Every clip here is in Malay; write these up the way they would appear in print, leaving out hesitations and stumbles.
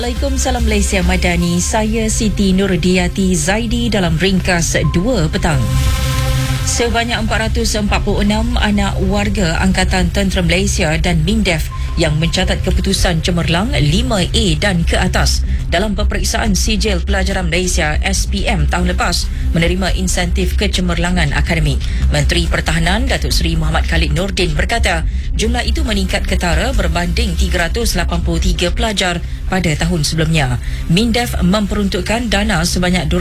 Assalamualaikum, salam Malaysia Madani. Saya Siti Nurdiati Zaidi dalam ringkas 2 petang. Sebanyak 446 anak warga Angkatan Tentera Malaysia dan MINDEF yang mencatat keputusan cemerlang 5A dan ke atas dalam peperiksaan sijil pelajaran Malaysia SPM tahun lepas menerima insentif kecemerlangan akademik. Menteri Pertahanan Datuk Seri Muhammad Khalid Nordin berkata jumlah itu meningkat ketara berbanding 383 pelajar pada tahun sebelumnya. MINDEF memperuntukkan dana sebanyak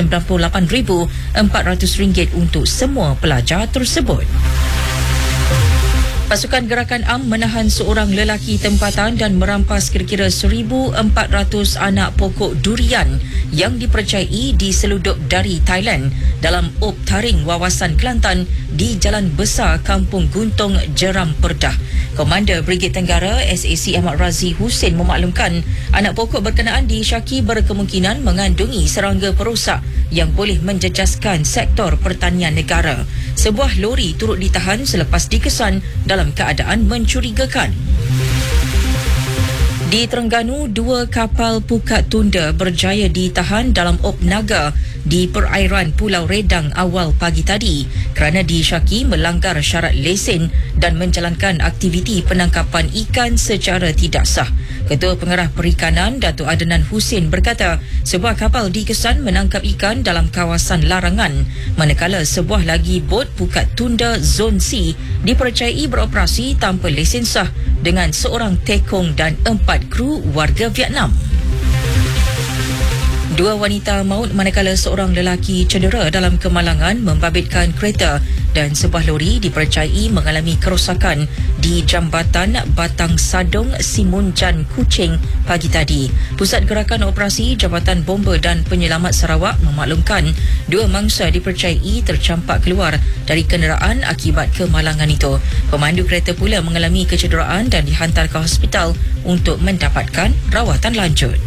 RM298,400 untuk semua pelajar tersebut. Pasukan Gerakan Am menahan seorang lelaki tempatan dan merampas kira-kira 1,400 anak pokok durian yang dipercayai diseludup dari Thailand dalam op taring wawasan Kelantan di Jalan Besar Kampung Guntung, Jeram Perdah. Komander Brigade Tenggara SAC Ahmad Razi Hussein memaklumkan anak pokok berkenaan disyaki berkemungkinan mengandungi serangga perosak yang boleh menjejaskan sektor pertanian negara. Sebuah lori turut ditahan selepas dikesan dalam keadaan mencurigakan. Di Terengganu, 2 kapal pukat tunda berjaya ditahan dalam op naga di perairan Pulau Redang awal pagi tadi kerana disyaki melanggar syarat lesen dan menjalankan aktiviti penangkapan ikan secara tidak sah. Ketua Pengarah Perikanan Datuk Adnan Hussein berkata sebuah kapal dikesan menangkap ikan dalam kawasan larangan, manakala sebuah lagi bot pukat tunda Zon C dipercayai beroperasi tanpa lesen sah dengan seorang tekong dan 4 kru warga Vietnam. 2 wanita maut manakala seorang lelaki cedera dalam kemalangan membabitkan kereta dan sebuah lori dipercayai mengalami kerosakan di Jambatan Batang Sadong, Simunjan, Kuching pagi tadi. Pusat Gerakan Operasi Jabatan Bomba dan Penyelamat Sarawak memaklumkan 2 mangsa dipercayai tercampak keluar dari kenderaan akibat kemalangan itu. Pemandu kereta pula mengalami kecederaan dan dihantar ke hospital untuk mendapatkan rawatan lanjut.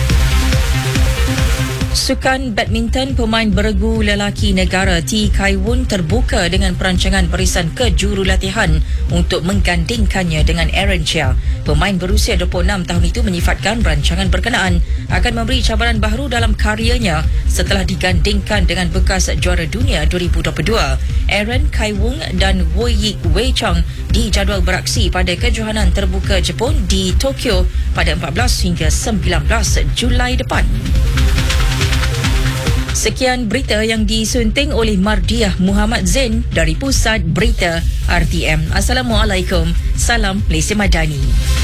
Sukan badminton, pemain beregu lelaki negara T. Kai Woon terbuka dengan perancangan barisan kejurulatihan untuk menggandingkannya dengan Aaron Chia. Pemain berusia 26 tahun itu menyifatkan rancangan berkenaan akan memberi cabaran baru dalam karyanya setelah digandingkan dengan bekas juara dunia 2022. Aaron, Kai Woon dan Wei Chang dijadual beraksi pada kejohanan terbuka Jepun di Tokyo pada 14 hingga 19 Julai depan. Sekian berita yang disunting oleh Mardiah Muhammad Zain dari Pusat Berita RTM. Assalamualaikum. Salam Malaysia Madani.